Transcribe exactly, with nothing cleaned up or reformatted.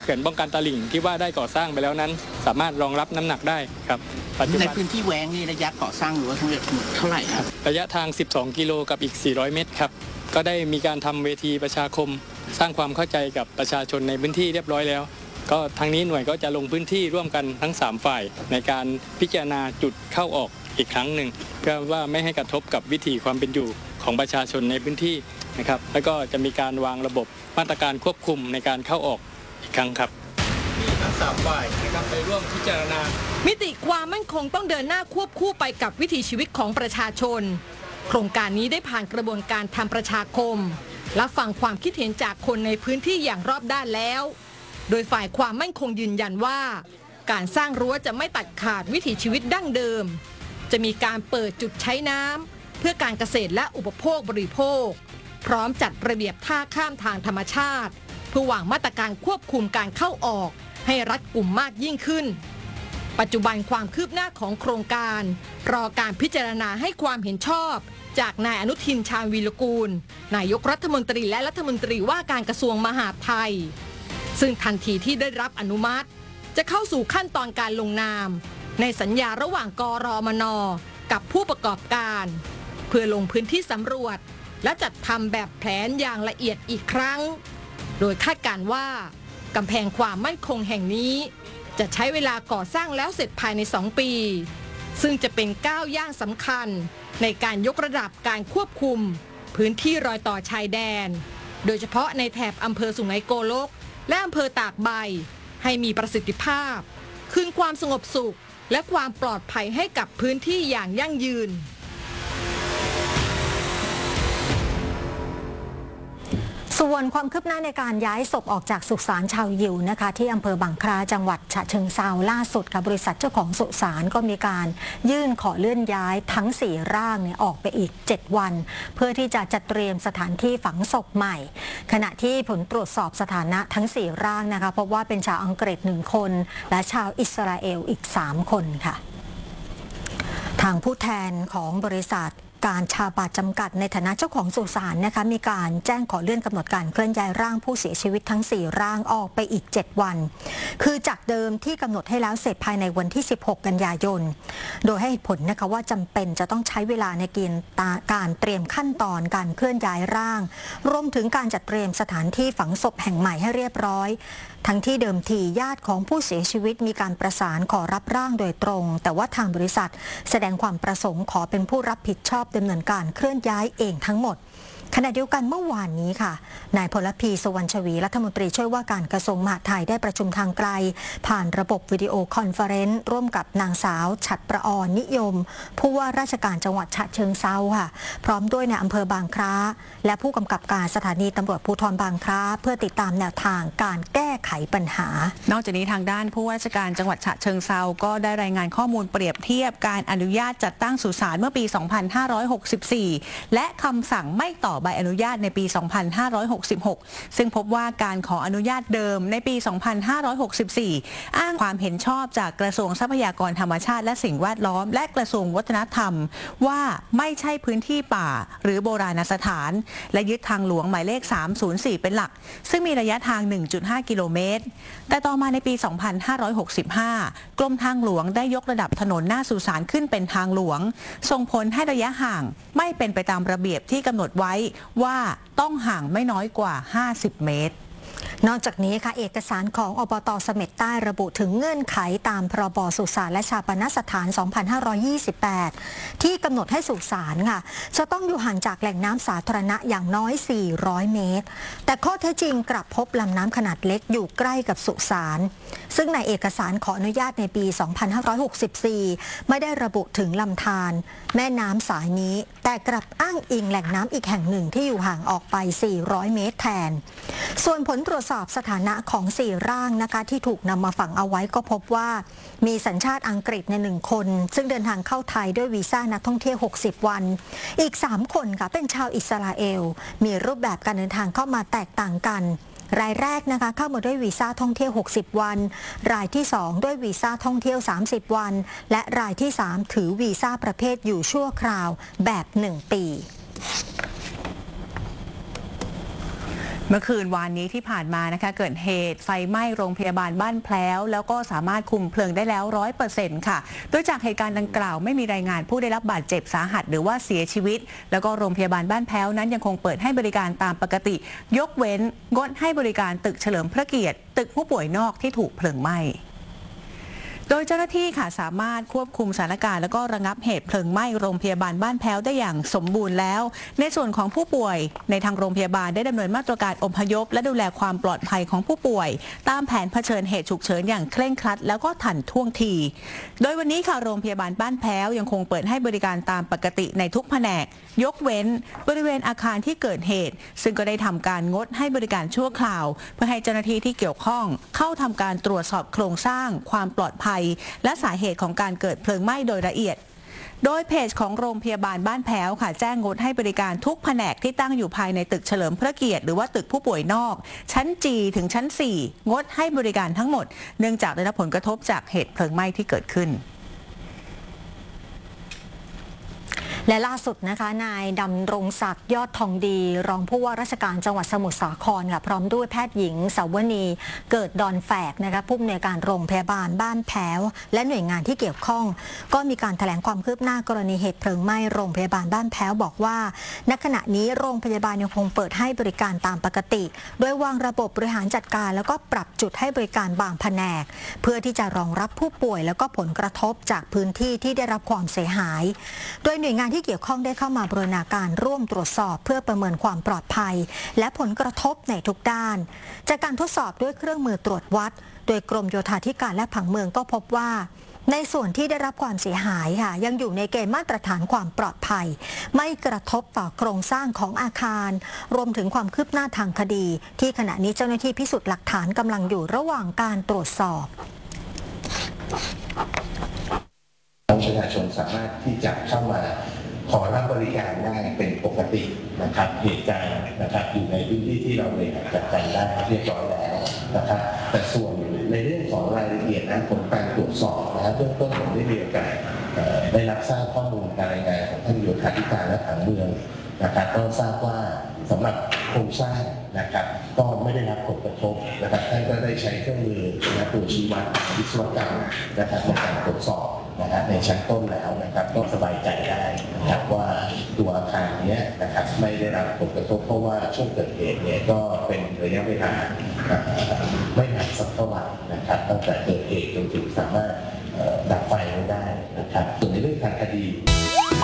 เขื่อนป้องกันตลิ่งที่ว่าได้ก่อสร้างไปแล้วนั้นสามารถรองรับน้ำหนักได้ครับในพื้นที่แว้งนี่ระยะก่อสร้างหรือว่าทั้งหมดเท่าไหร่ครับระยะทางสิบสองกิโลกับอีกสี่ร้อยเมตรครับก็ได้มีการทำเวทีประชาคมสร้างความเข้าใจกับประชาชนในพื้นที่เรียบร้อยแล้วก็ทางนี้หน่วยก็จะลงพื้นที่ร่วมกันทั้งสามฝ่ายในการพิจารณาจุดเข้าออกอีกครั้งหนึ่งเพื่อว่าไม่ให้กระทบกับวิถีความเป็นอยู่ของประชาชนในพื้นที่นะครับแล้วก็จะมีการวางระบบมาตรการควบคุมในการเข้าออกอีกครั้งครับที่ทั้งสามฝ่ายนะครับไปร่วมพิจารณามิติความมั่นคงต้องเดินหน้าควบคู่ไปกับวิถีชีวิตของประชาชนโครงการนี้ได้ผ่านกระบวนการทำประชาคมและฟังความคิดเห็นจากคนในพื้นที่อย่างรอบด้านแล้วโดยฝ่ายความมั่นคงยืนยันว่าการสร้างรั้วจะไม่ตัดขาดวิถีชีวิตดั้งเดิมจะมีการเปิดจุดใช้น้ำเพื่อการเกษตรและอุปโภคบริโภคพร้อมจัดระเบียบท่าข้ามทางธรรมชาติเพื่อวางมาตรการควบคุมการเข้าออกให้รัดกุมมากยิ่งขึ้นปัจจุบันความคืบหน้าของโครงการรอการพิจารณาให้ความเห็นชอบจากนายอนุทินชาญวีรกูลนายกรัฐมนตรีและรัฐมนตรีว่าการกระทรวงมหาดไทยซึ่งทันทีที่ได้รับอนุมัติจะเข้าสู่ขั้นตอนการลงนามในสัญญาระหว่างกรมน.กับผู้ประกอบการเพื่อลงพื้นที่สำรวจและจัดทำแบบแผนอย่างละเอียดอีกครั้งโดยคาดการณ์ว่ากำแพงความมั่นคงแห่งนี้จะใช้เวลาก่อสร้างแล้วเสร็จภายในสองปีซึ่งจะเป็นก้าวย่างสำคัญในการยกระดับการควบคุมพื้นที่รอยต่อชายแดนโดยเฉพาะในแถบอำเภอสุไหงโกลกและอำเภอตากใบให้มีประสิทธิภาพคืนความสงบสุขและความปลอดภัยให้กับพื้นที่อย่างยั่งยืนส่วนความคืบหน้าในการย้ายศพออกจากสุสานชาวยิวนะคะที่อำเภอบางคล้าจังหวัดฉะเชิงเทราล่าสุดค่ะบริษัทเจ้าของสุสานก็มีการยื่นขอเลื่อนย้ายทั้งสี่ร่างเนี่ยออกไปอีกเจ็ดวันเพื่อที่จะจัดเตรียมสถานที่ฝังศพใหม่ขณะที่ผลตรวจสอบสถานะทั้งสี่ร่างนะคะพบว่าเป็นชาวอังกฤษหนึ่งคนและชาวอิสราเอลอีกสามคนค่ะทางผู้แทนของบริษัทการชาบาจำกัดในฐานะเจ้าของสุสานนะคะมีการแจ้งขอเลื่อนกำหนดการเคลื่อนย้ายร่างผู้เสียชีวิตทั้งสี่ร่างออกไปอีกเจ็ดวันคือจากเดิมที่กำหนดให้แล้วเสร็จภายในวันที่สิบหกกันยายนโดยให้เหตุผลนะคะว่าจำเป็นจะต้องใช้เวลาในการเตรียมขั้นตอนการเคลื่อนย้ายร่างรวมถึงการจัดเตรียมสถานที่ฝังศพแห่งใหม่ให้เรียบร้อยทั้งที่เดิมทีญาติของผู้เสียชีวิตมีการประสานขอรับร่างโดยตรงแต่ว่าทางบริษัทแสดงความประสงค์ขอเป็นผู้รับผิดชอบดำเนินการเคลื่อนย้ายเองทั้งหมดขณะเดียวกันเมื่อวานนี้ค่ะนายพลพีสุวรรณชวีรัฐมนตรีช่วยว่าการกระทรวงมหาดไทยได้ประชุมทางไกลผ่านระบบวิดีโอคอนเฟอเรนซ์ร่วมกับนางสาวฉัตรประออนนิยมผู้ว่าราชการจังหวัดฉะเชิงเทราค่ะพร้อมด้วยในอำเภอบางคล้าและผู้กำกับการสถานีตำรวจภูธรบางคล้าเพื่อติดตามแนวทางการแก้ไขปัญหานอกจากนี้ทางด้านผู้ว่าราชการจังหวัดฉะเชิงเทราก็ได้รายงานข้อมูลเปรียบเทียบการอนุญาตจัดตั้งสุสานเมื่อปี สองพันห้าร้อยหกสิบสี่ และคำสั่งไม่ต่อใบอนุญาตในปี สองพันห้าร้อยหกสิบหก ซึ่งพบว่าการขออนุญาตเดิมในปี สองพันห้าร้อยหกสิบสี่ อ้างความเห็นชอบจากกระทรวงทรัพยากรธรรมชาติและสิ่งแวดล้อมและกระทรวงวัฒนธรรมว่าไม่ใช่พื้นที่ป่าหรือโบราณสถานและยึดทางหลวงหมายเลขสามศูนย์สี่เป็นหลักซึ่งมีระยะทาง หนึ่งจุดห้า กิโลเมตรแต่ต่อมาในปี สองพันห้าร้อยหกสิบห้า กรมทางหลวงได้ยกระดับถนนหน้าสุสานขึ้นเป็นทางหลวงส่งผลให้ระยะห่างไม่เป็นไปตามระเบียบที่กำหนดไว้ว่าต้องห่างไม่น้อยกว่าห้าสิบเมตรนอกจากนี้ค่ะเอกสารของอบต.เสม็ดใต้ระบุถึงเงื่อนไขตามพรบ.สุสานและชาปนสถาน สองพันห้าร้อยยี่สิบแปด ที่กำหนดให้สุสานค่ะจะต้องอยู่ห่างจากแหล่งน้ำสาธารณะอย่างน้อย สี่ร้อย เมตรแต่ข้อเท็จจริงกลับพบลำน้ำขนาดเล็กอยู่ใกล้กับสุสานซึ่งในเอกสารขออนุญาตในปี สองพันห้าร้อยหกสิบสี่ ไม่ได้ระบุถึงลำธารแม่น้ำสายนี้แต่กลับอ้างอิงแหล่งน้ำอีกแห่งหนึ่งที่อยู่ห่างออกไป สี่ร้อย เมตรแทนส่วนผลตรวจสอบสถานะของสี่ร่างนะคะที่ถูกนำมาฝังเอาไว้ก็พบว่ามีสัญชาติอังกฤษในหนึ่งคนซึ่งเดินทางเข้าไทยด้วยวีซ่านักท่องเที่ยวหกสิบวันอีกสามคนค่ะเป็นชาวอิสราเอลมีรูปแบบการเดินทางเข้ามาแตกต่างกันรายแรกนะคะเข้ามาด้วยวีซ่าท่องเที่ยวหกสิบวันรายที่สองด้วยวีซ่าท่องเที่ยวสามสิบวันและรายที่สามถือวีซ่าประเภทอยู่ชั่วคราวแบบหนึ่งปีเมื่อคืนวานนี้ที่ผ่านมานะคะเกิดเหตุไฟไหม้โรงพยาบาลบ้านแพล้วแล้วก็สามารถคุมเพลิงได้แล้ว ร้อยเปอร์เซ็นต์ ค่ะโดยจากเหตุการณ์ดังกล่าวไม่มีรายงานผู้ได้รับบาดเจ็บสาหัสหรือว่าเสียชีวิตแล้วก็โรงพยาบาลบ้านแพล้วนั้นยังคงเปิดให้บริการตามปกติยกเว้นงดให้บริการตึกเฉลิมพระเกียรติตึกผู้ป่วยนอกที่ถูกเพลิงไหม้โดยเจ้าหน้าที่ค่ะสามารถควบคุมสถานการณ์และก็ระงับเหตุเพลิงไหม้โรงพยาบาลบ้านแพ้วได้อย่างสมบูรณ์แล้วในส่วนของผู้ป่วยในทางโรงพยาบาลได้ดำเนินมาตรการอพยพและดูแลความปลอดภัยของผู้ป่วยตามแผนเผชิญเหตุฉุกเฉินอย่างเคร่งครัดแล้วก็ทันท่วงทีโดยวันนี้ค่ะโรงพยาบาลบ้านแพ้วยังคงเปิดให้บริการตามปกติในทุกแผนกยกเว้นบริเวณอาคารที่เกิดเหตุซึ่งก็ได้ทำการงดให้บริการชั่วคราวเพื่อให้เจ้าหน้าที่ที่เกี่ยวข้องเข้าทำการตรวจสอบโครงสร้างความปลอดภัยและสาเหตุของการเกิดเพลิงไหม้โดยละเอียดโดยเพจของโรงพยาบาลบ้านแพ้วค่ะแจ้งงดให้บริการทุกแผนกที่ตั้งอยู่ภายในตึกเฉลิมพระเกียรติหรือว่าตึกผู้ป่วยนอกชั้น จี ถึงชั้น สี่งดให้บริการทั้งหมดเนื่องจากได้รับผลกระทบจากเหตุเพลิงไหม้ที่เกิดขึ้นและล่าสุดนะคะนายดำรงศักดิ์ยอดทองดีรองผู้ว่าราชการจังหวัดสมุทรสาครค่ะพร้อมด้วยแพทย์หญิงสาวนีเกิดดอนแฝกนะคะผู้อำนวยการโรงพยาบาลบ้านแพ้วและหน่วยงานที่เกี่ยวข้องก็มีการแถลงความคืบหน้ากรณีเหตุเพลิงไหม้โรงพยาบาลบ้านแพ้วบอกว่าณขณะนี้โรงพยาบาลยังคงเปิดให้บริการตามปกติโดยวางระบบบริหารจัดการแล้วก็ปรับจุดให้บริการบางแผนกเพื่อที่จะรองรับผู้ป่วยแล้วก็ผลกระทบจากพื้นที่ที่ได้รับความเสียหายโดยหน่วยงานที่เกี่ยวข้องได้เข้ามาบูรณาการร่วมตรวจสอบเพื่อประเมินความปลอดภัยและผลกระทบในทุกด้านจากการทดสอบด้วยเครื่องมือตรวจวัดโดยกรมโยธาธิการและผังเมืองก็พบว่าในส่วนที่ได้รับความเสียหายค่ะยังอยู่ในเกณฑ์มาตรฐานความปลอดภัยไม่กระทบต่อโครงสร้างของอาคารรวมถึงความคืบหน้าทางคดีที่ขณะนี้เจ้าหน้าที่พิสูจน์หลักฐานกำลังอยู่ระหว่างการตรวจสอบประชาชนสามารถที่จะเข้ามาขอรับบริการได้เป็นปกตินะครับเหตุการณ์นะครับอยู่ในพื้นที่ที่เราบริหารจัดการได้เรียบร้อยแล้วนะครับแต่ส่วนในเรื่องของรายละเอียดนะผลการตรวจสอบนะเบื้องต้นผมได้มีโอกาสได้รับทราบข้อมูลการรายงานของท่านโยธาธิการและผังเมืองนะครับก็ทราบว่าสำหรับโครงสร้างนะครับก็ไม่ได้รับผลกระทบนะครับท่านก็ได้ใช้เครื่องมือนะตัวชี้วัดวิศวกรรมนะครับในการตรวจสอบนะครับในชั้นต้นแล้วนะครับก็สบายใจได้นะครับว่าตัวอาคารนี้นะครับไม่ได้รับผลกระทบเพราะว่าช่วงเกิดเหตุเนี่ยก็เป็นระยะเวลาไม่นานสักเท่าไหร่นะครับตั้งแต่เกิดเหตุจนถึงสามารถดับไฟได้นะครับส่วนในเรื่องทางคดี